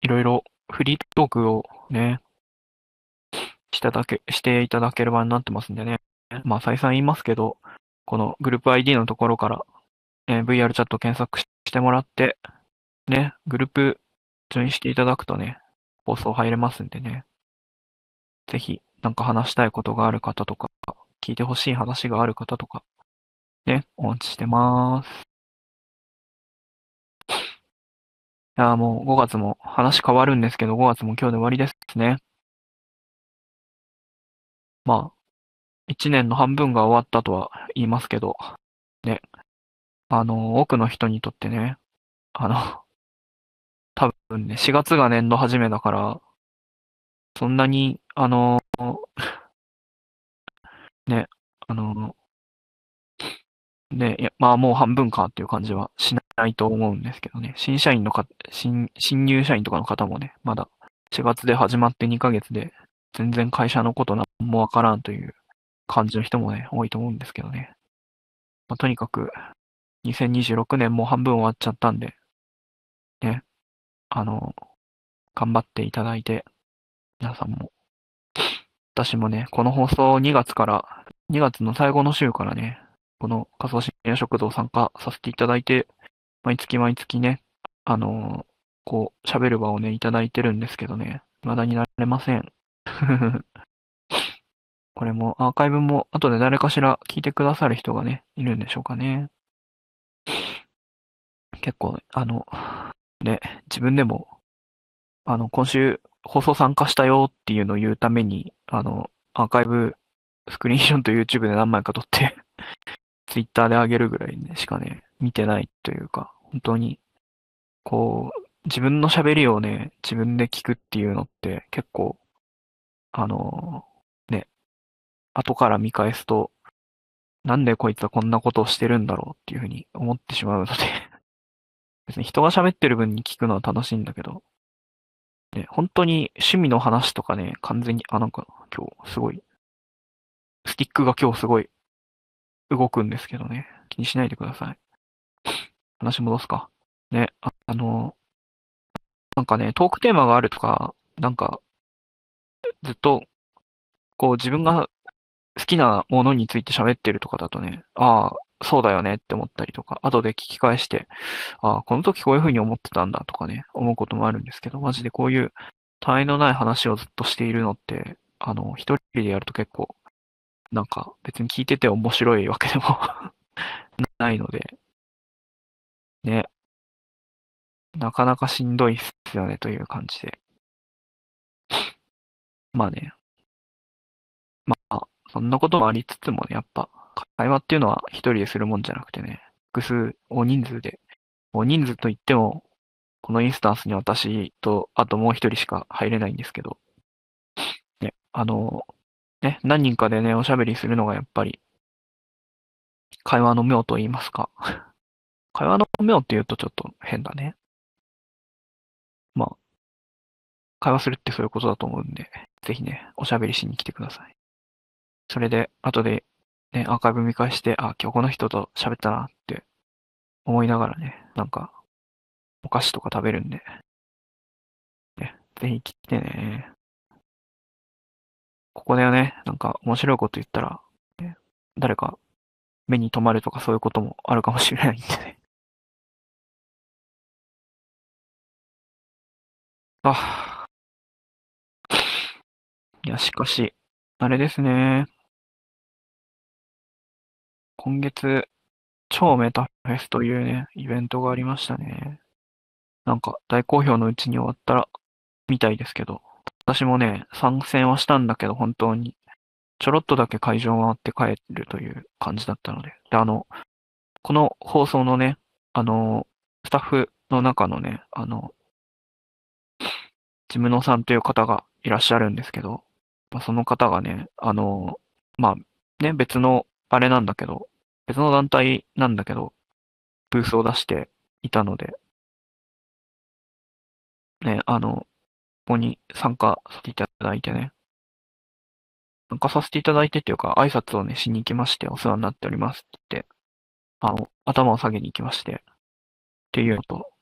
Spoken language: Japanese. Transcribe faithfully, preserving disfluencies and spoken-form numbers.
いろいろフリートークをね、しただけ、していただける場になってますんでね。まあ、再三言いますけど、このグループ アイディー のところから、えー ブイアール チャット検索してもらって、ね、グループジョインしていただくとね、放送入れますんでね。ぜひ、なんか話したいことがある方とか、聞いてほしい話がある方とか、ね、お待ちしてます。いやーもうごがつも話変わるんですけど、ごがつも今日で終わりですね。まあ、いちねんの半分が終わったとは言いますけど、ね、あの、多くの人にとってね、あの、多分ね、しがつが年度始めだから、そんなに、あの、ね、あの、ね、いや、まあもう半分かっていう感じはしないと思うんですけどね。新社員のか、新、新入社員とかの方もね、まだしがつで始まってにかげつで、全然会社のことなんもわからんという感じの人もね、多いと思うんですけどね。まあ、とにかく、にせんにじゅうろくねんも半分終わっちゃったんで、ね、あの、頑張っていただいて、皆さんも。私もね、この放送にがつから、にがつの最後の週からね、この仮想深夜食堂参加させていただいて、毎月毎月ね、あのーこう、喋る場をね、いただいてるんですけどね、未だになれません。これも、アーカイブも、後で誰かしら聞いてくださる人がね、いるんでしょうかね。結構、あの、ね、自分でも、あの、今週放送参加したよっていうのを言うために、あの、アーカイブ、スクリーンショット YouTube で何枚か撮ってTwitter で上げるぐらいね、しかね、見てないというか、本当に、こう、自分の喋りをね、自分で聞くっていうのって結構、あのね、後から見返すと、なんでこいつはこんなことをしてるんだろうっていうふうに思ってしまうので別に人が喋ってる分に聞くのは楽しいんだけど、ね、本当に趣味の話とかね、完全に、あ、なんか今日すごい、スティックが今日すごい動くんですけどね、気にしないでください。話戻すか。ね、あ、あの、なんかね、トークテーマがあるとか、なんかずっとこう自分が好きなものについて喋ってるとかだとね、ああ、そうだよねって思ったりとか、後で聞き返して、ああ、この時こういう風に思ってたんだとかね、思うこともあるんですけど、マジでこういう他愛のない話をずっとしているのって、あの、一人でやると結構、なんか別に聞いてて面白いわけでもないので、ね、なかなかしんどいっすよねという感じで。まあね、まあ、そんなこともありつつもね、やっぱ、会話っていうのは一人でするもんじゃなくてね、複数、大人数で、大人数といっても、このインスタンスに私と、あともう一人しか入れないんですけど、ね、あの、ね、何人かでね、おしゃべりするのがやっぱり、会話の妙と言いますか。会話の妙って言うとちょっと変だね。まあ、会話するってそういうことだと思うんで、ぜひね、おしゃべりしに来てください。それで、後で、ね、アーカイブ見返して、あ、今日この人と喋ったなって思いながらね、なんか、お菓子とか食べるんで、ね、ぜひ来てね。ここでね、なんか面白いこと言ったら、ね、誰か目に留まるとかそういうこともあるかもしれないんでね。あ、いや、しかし、あれですね。今月、超メタフェスというね、イベントがありましたね。なんか、大好評のうちに終わったら、みたいですけど、私もね、参戦はしたんだけど、本当に、ちょろっとだけ会場回って帰るという感じだったので。で、あの、この放送のね、あの、スタッフの中のね、あの、ジムノさんという方がいらっしゃるんですけど、まあ、その方がね、あの、まあ、ね、別の、あれなんだけど、別の団体なんだけど、ブースを出していたので、ね、あの、ここに参加させていただいてね、参加させていただいてっていうか、挨拶をね、しに行きまして、お世話になっておりますって言って、あの、頭を下げに行きまして、っていうのと、